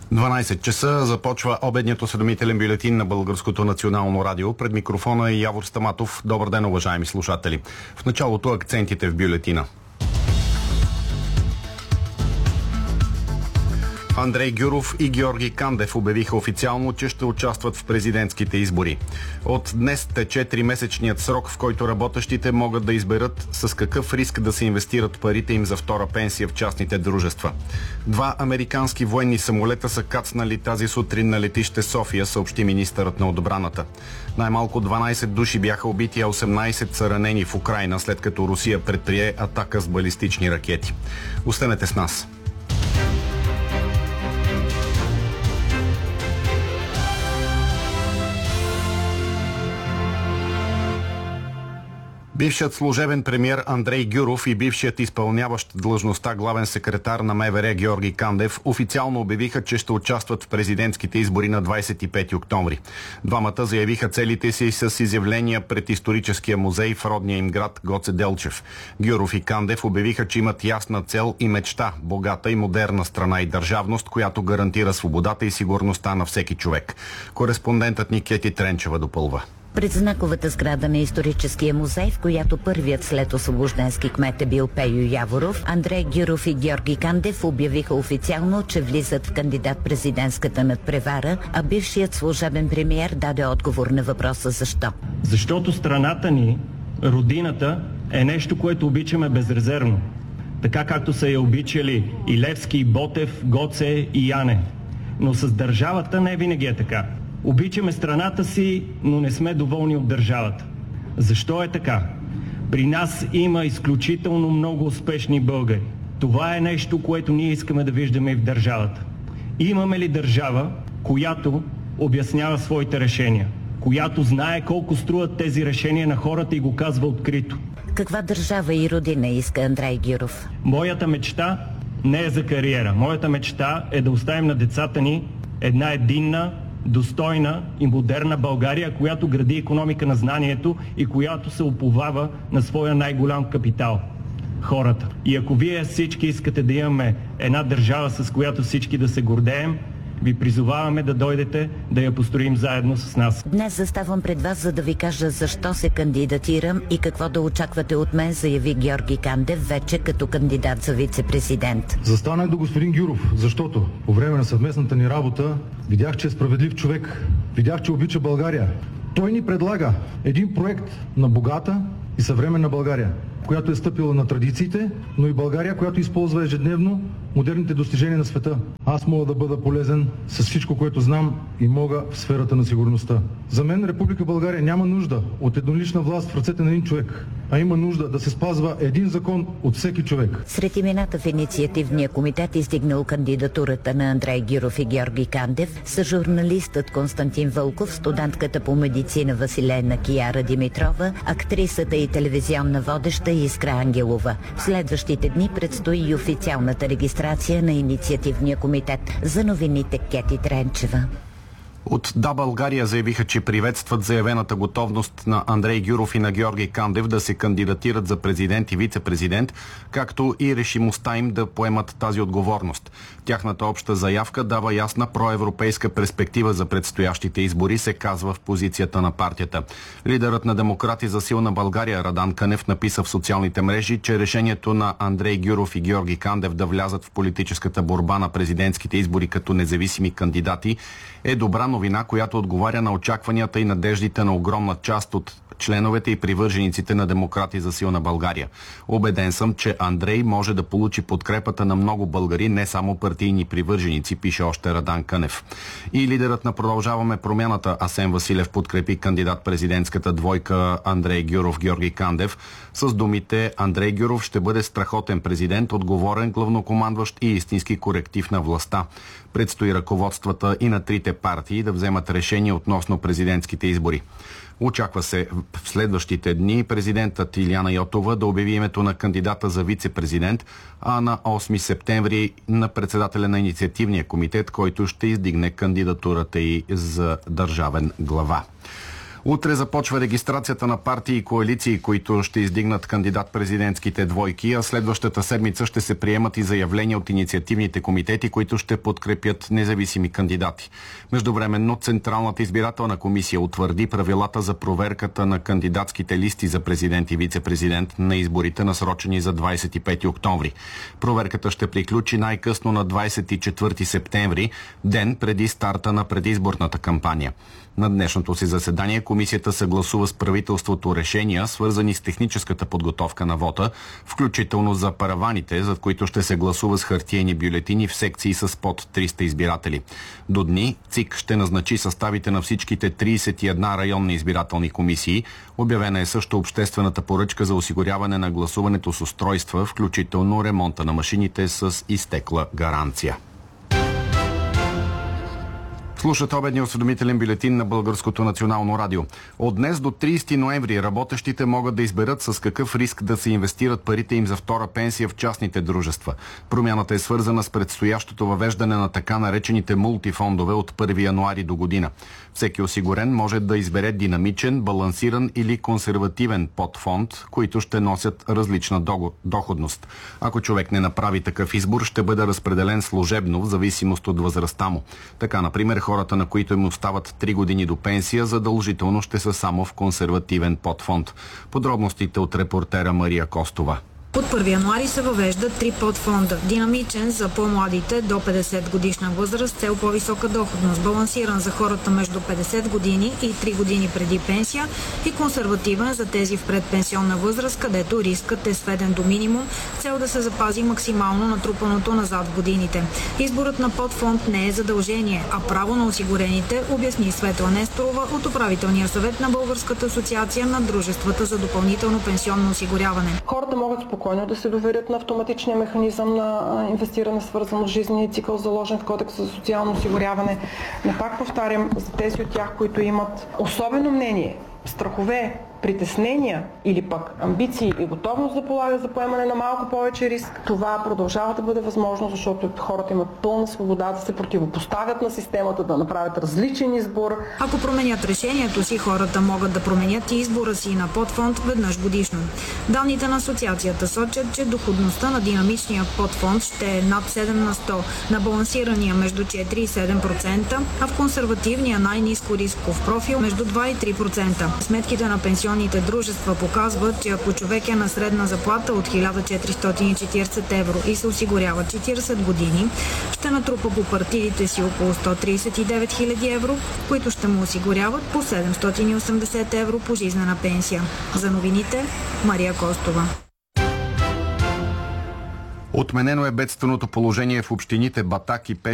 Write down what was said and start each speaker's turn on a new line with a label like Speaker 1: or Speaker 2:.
Speaker 1: 12 часа започва обедният осведомителен бюлетин на Българското национално радио. Пред микрофона е Явор Стаматов. Добър ден, уважаеми слушатели. В началото акцентите в бюлетина. Андрей Гюров и Георги Кандев обявиха официално, че ще участват в президентските избори. От днес тече 3-месечният срок, в който работещите могат да изберат с какъв риск да се инвестират парите им за втора пенсия в частните дружества. 2 американски военни самолета са кацнали тази сутрин на летище София, съобщи министърът на отбраната. Най-малко 12 души бяха убити, а 18 са ранени в Украйна, след като Русия предприе атака с балистични ракети. Останете с нас. Бившият служебен премиер Андрей Гюров и бившият изпълняващ длъжността главен секретар на МВР Георги Кандев официално обявиха, че ще участват в президентските избори на 25 октомври. Двамата заявиха целите си с изявления пред историческия музей в родния им град Гоце Делчев. Гюров и Кандев обявиха, че имат ясна цел и мечта – богата и модерна страна и държавност, която гарантира свободата и сигурността на всеки човек. Кореспондентът ни Кети Тренчева допълва.
Speaker 2: Пред знаковата сграда на историческия музей, в която първият след освобожденски кмет е бил Пейо Яворов, Андрей Гюров и Георги Кандев обявиха официално, че влизат в кандидат-президентската надпревара, а бившият служебен премиер даде отговор на въпроса защо.
Speaker 3: Защото страната ни, родината, е нещо, което обичаме безрезервно. Така както са я обичали и Левски, и Ботев, Гоце и Яне. Но с държавата не винаги е така. Обичаме страната си, но не сме доволни от държавата. Защо е така? При нас има изключително много успешни българи. Това е нещо, което ние искаме да виждаме и в държавата. Имаме ли държава, която обяснява своите решения? Която знае колко струват тези решения на хората и го казва открито?
Speaker 2: Каква държава и родина иска Андрей Гюров?
Speaker 3: Моята мечта не е за кариера. Моята мечта е да оставим на децата ни една единна, достойна и модерна България, която гради икономика на знанието и която се уповава на своя най-голям капитал – хората. И ако вие всички искате да имаме една държава, с която всички да се гордеем, ви призоваваме да дойдете да я построим заедно с нас.
Speaker 2: Днес заставам пред вас, за да ви кажа защо се кандидатирам и какво да очаквате от мен, заяви Георги Кандев, вече като кандидат за вице-президент.
Speaker 4: Застанах до господин Гюров, защото по време на съвместната ни работа видях, че е справедлив човек. Видях, че обича България. Той ни предлага един проект на богата и съвременна България, която е стъпила на традициите, но и България, която използва ежедневно модерните достижения на света. Аз мога да бъда полезен с всичко, което знам и мога в сферата на сигурността. За мен Република България няма нужда от еднолична власт в ръцете на един човек, а има нужда да се спазва един закон от всеки човек.
Speaker 2: Сред имената в инициативния комитет, издигнал кандидатурата на Андрей Гюров и Георги Кандев, са журналистът Константин Вълков, студентката по медицина Василена Кияра Димитрова, актрисата и телевизионна водеща Искра Ангелова. В следващите дни предстои и официалната регистрация на инициативния комитет. За новините Кети Тренчева.
Speaker 1: От Да, България заявиха, че приветстват заявената готовност на Андрей Гюров и на Георги Кандев да се кандидатират за президент и вице-президент, както и решимостта им да поемат тази отговорност. Тяхната обща заявка дава ясна проевропейска перспектива за предстоящите избори, се казва в позицията на партията. Лидерът на Демократи за силна България Радан Кънев написа в социалните мрежи, че решението на Андрей Гюров и Георги Кандев да влязат в политическата борба на президентските избори като независими кандидати е добра новина, която отговаря на очакванията и надеждите на огромна част от членовете и привържениците на Демократи за силна България. Убеден съм, че Андрей може да получи подкрепата на много българи, не само партийни привърженици, пише още Радан Кънев. И лидерът на Продължаваме промяната Асен Василев подкрепи кандидат-президентската двойка Андрей Гюров-Георги Кандев с думите: Андрей Гюров ще бъде страхотен президент, отговорен главнокомандващ и истински коректив на властта. Предстои ръководствата и на трите партии да вземат решение относно президентските избори. Очаква се в следващите дни президентът Илияна Йотова да обяви името на кандидата за вице-президент, а на 8 септември на председателя на инициативния комитет, който ще издигне кандидатурата и за държавен глава. Утре започва регистрацията на партии и коалиции, които ще издигнат кандидат-президентските двойки, а следващата седмица ще се приемат и заявления от инициативните комитети, които ще подкрепят независими кандидати. Междувременно Централната избирателна комисия утвърди правилата за проверката на кандидатските листи за президент и вице-президент на изборите, насрочени за 25 октомври. Проверката ще приключи най-късно на 24 септември, ден преди старта на предизборната кампания. На днешното си заседание комисията съгласува с правителството решения, свързани с техническата подготовка на вота, включително за параваните, за които ще се гласува с хартиени бюлетини в секции с под 300 избиратели. До дни ЦИК ще назначи съставите на всичките 31 районни избирателни комисии. Обявена е също обществената поръчка за осигуряване на гласуването с устройства, включително ремонта на машините с изтекла гаранция. Слушат обедния осведомителен бюлетин на Българското национално радио. От днес до 30 ноември работещите могат да изберат с какъв риск да се инвестират парите им за втора пенсия в частните дружества. Промяната е свързана с предстоящото въвеждане на така наречените мултифондове от 1 януари до година. Всеки осигурен може да избере динамичен, балансиран или консервативен подфонд, които ще носят различна доходност. Ако човек не направи такъв избор, ще бъде разпределен служебно в зависимост от възрастта му. Така, например, хората, на които им остават 3 години до пенсия, задължително ще са само в консервативен подфонд. Подробностите от репортера Мария Костова.
Speaker 5: От 1 януари се въвеждат 3 подфонда. Динамичен за по-младите до 50 годишна възраст, цел по-висока доходност. Балансиран за хората между 50 години и 3 години преди пенсия и консервативен за тези в предпенсионна възраст, където рискът е сведен до минимум, цел да се запази максимално натрупаното назад в годините. Изборът на подфонд не е задължение, а право на осигурените, обясни Светла Несторова от управителния съвет на Българската асоциация на дружествата за допълнително пенсионно осигуряване.
Speaker 6: Хората могат спокойно да се доверят на автоматичния механизъм на инвестиране, свързано с жизнения цикъл, заложен в Кодекса за социално осигуряване. Но пак повтарям, за тези от тях, които имат особено мнение, страхове, притеснения или пък амбиции и готовност да полагат за поемане на малко повече риск, това продължава да бъде възможно, защото хората имат пълна свобода да се противопоставят на системата, да направят различен избор.
Speaker 5: Ако променят решението си, хората могат да променят и избора си на подфонд веднъж годишно. Данните на асоциацията сочат, че доходността на динамичния подфонд ще е над 7 на 100, на балансирания между 4 и 7%, а в консервативния най-ниско рисков профил между 2 и 3%. Сметките на пенсионните дружества показват, че ако човек е на средна заплата от 1440 евро и се осигурява 40 години, ще натрупа по партидите си около 139 000 евро, които ще му осигуряват по 780 евро пожизнена пенсия. За новините, Мария Костова.
Speaker 1: Отменено е бедственото положение в общините Батак и Пещера